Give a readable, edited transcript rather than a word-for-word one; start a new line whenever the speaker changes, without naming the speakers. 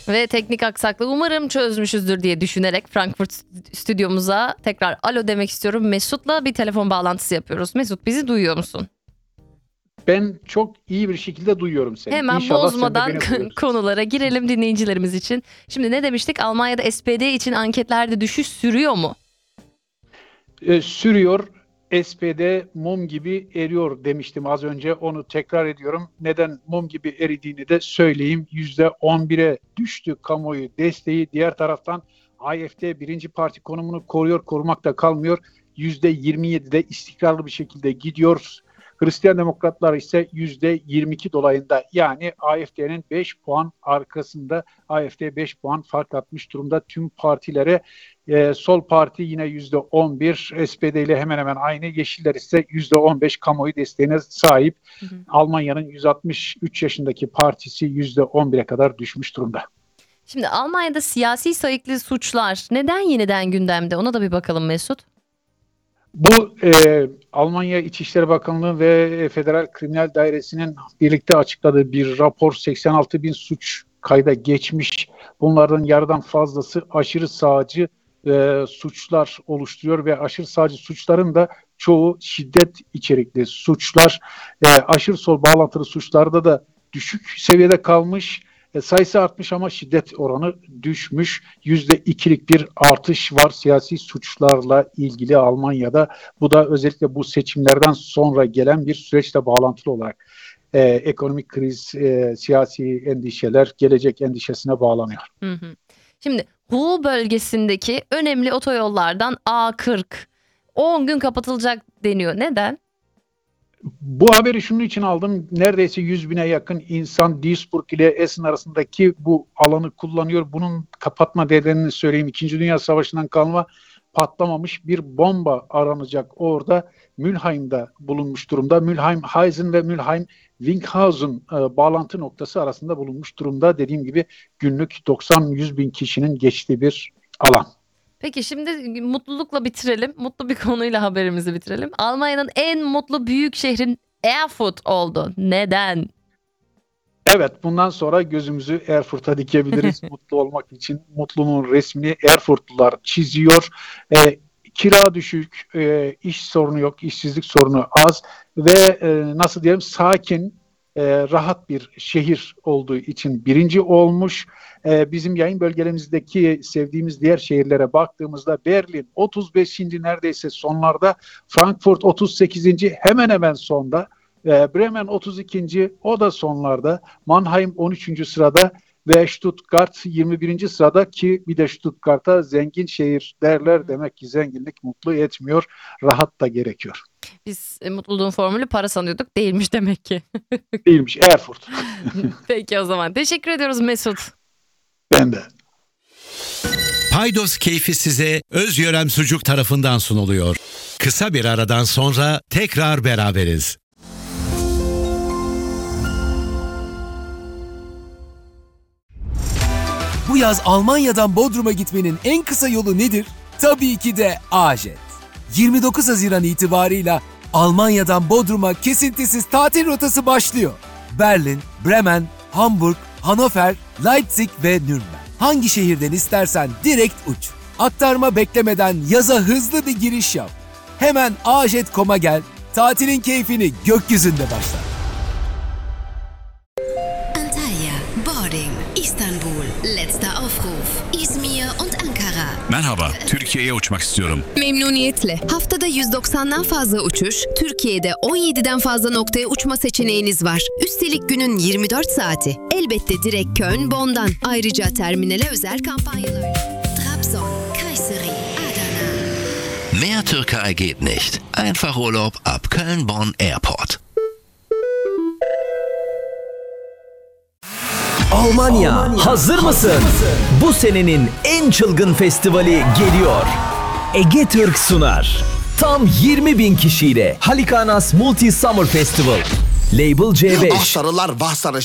Ve teknik aksaklığı umarım çözmüşüzdür diye düşünerek Frankfurt stüdyomuza tekrar alo demek istiyorum. Mesut'la bir telefon bağlantısı yapıyoruz. Mesut, bizi duyuyor musun?
Ben çok iyi bir şekilde duyuyorum seni.
Hemen
İnşallah
bozmadan
sen de beni duyuyorsun.
konulara girelim dinleyicilerimiz için. Şimdi ne demiştik? Almanya'da SPD için anketlerde düşüş sürüyor mu?
Sürüyor. SPD mum gibi eriyor demiştim az önce. Onu tekrar ediyorum. Neden mum gibi eridiğini de söyleyeyim. %11'e düştü kamuoyu desteği. Diğer taraftan AfD birinci parti konumunu korumakta kalmıyor. %27'de istikrarlı bir şekilde gidiyor. Hristiyan Demokratlar ise %22 dolayında, yani AfD'nin 5 puan arkasında. AfD 5 puan fark atmış durumda tüm partilere. Sol Parti yine %11, SPD ile hemen hemen aynı. Yeşiller ise %15 kamuoyu desteğine sahip. Almanya'nın 163 yaşındaki partisi %11'e kadar düşmüş durumda.
Şimdi Almanya'da siyasi sayıklı suçlar neden yeniden gündemde? Ona da bir bakalım Mesut.
Bu Almanya İçişleri Bakanlığı ve Federal Kriminal Dairesi'nin birlikte açıkladığı bir rapor. 86 bin suç kayda geçmiş. Bunlardan yarıdan fazlası aşırı sağcı suçlar oluşturuyor ve aşırı sağcı suçların da çoğu şiddet içerikli suçlar. Aşırı sol bağlantılı suçlarda da düşük seviyede kalmış. Sayısı artmış ama şiddet oranı düşmüş. %2'lik bir artış var siyasi suçlarla ilgili Almanya'da. Bu da özellikle bu seçimlerden sonra gelen bir süreçle bağlantılı olarak ekonomik kriz, siyasi endişeler, gelecek endişesine bağlanıyor.
Şimdi Ruhr bölgesindeki önemli otoyollardan A40 10 gün kapatılacak deniyor. Neden?
Bu haberi şunun için aldım. Neredeyse 100 bine yakın insan Duisburg ile Essen arasındaki bu alanı kullanıyor. Bunun kapatma nedenini söyleyeyim. İkinci Dünya Savaşı'ndan kalma patlamamış bir bomba aranacak orada. Mülheim'de bulunmuş durumda. Mülheim-Heisen ve Mülheim-Winkhausen bağlantı noktası arasında bulunmuş durumda. Dediğim gibi günlük 90-100 bin kişinin geçtiği bir alan.
Peki şimdi mutlulukla bitirelim. Mutlu bir konuyla haberimizi bitirelim. Almanya'nın en mutlu büyük şehrin Erfurt oldu. Neden?
Evet, bundan sonra gözümüzü Erfurt'a dikebiliriz mutlu olmak için. Mutluluğun resmini Erfurtlular çiziyor. Kira düşük, iş sorunu yok, işsizlik sorunu az ve nasıl diyelim sakin, rahat bir şehir olduğu için birinci olmuş. Bizim yayın bölgelerimizdeki sevdiğimiz diğer şehirlere baktığımızda Berlin 35. neredeyse sonlarda, Frankfurt 38. hemen hemen sonda, Bremen 32. o da sonlarda, Mannheim 13. sırada ve Stuttgart 21. sırada, ki bir de Stuttgart'a zengin şehir derler. Demek ki zenginlik mutlu etmiyor, rahat da gerekiyor.
Biz mutluluğun formülü para sanıyorduk, değilmiş demek ki.
Değilmiş, Erfurt.
Peki o zaman teşekkür ediyoruz Mesut.
Ben de.
Paydos keyfi size Özyörem Sucuk tarafından sunuluyor. Kısa bir aradan sonra tekrar beraberiz.
Bu yaz Almanya'dan Bodrum'a gitmenin en kısa yolu nedir? Tabii ki de A-Jet. 29 Haziran itibarıyla Almanya'dan Bodrum'a kesintisiz tatil rotası başlıyor. Berlin, Bremen, Hamburg, Hannover, Leipzig ve Nürnberg. Hangi şehirden istersen direkt uç. Aktarma beklemeden yaza hızlı bir giriş yap. Hemen ajet.com'a gel, tatilin keyfini gökyüzünde başla.
Antalya, Boarding, İstanbul, letzter Aufruf, İzmir und Ankara.
Merhaba, Türkiye'ye uçmak istiyorum.
Memnuniyetle. Haftada 190'dan fazla uçuş, Türkiye'de 17'den fazla noktaya uçma seçeneğiniz var. Üstelik günün 24 saati. Elbette direkt Köln, Bonn'dan. Ayrıca terminale özel kampanyalar. Trabzon, Kayseri, Adana.
Mehr Türkei geht nicht. Einfach Urlaub ab Köln-Bonn Airport.
Almanya, hazır mısın? Bu senenin en çılgın festivali geliyor. Ege Türk sunar. Tam 20.000 kişiyle Halikanas Multi Summer Festival. Label C5.
Ah sarılar, vah sarı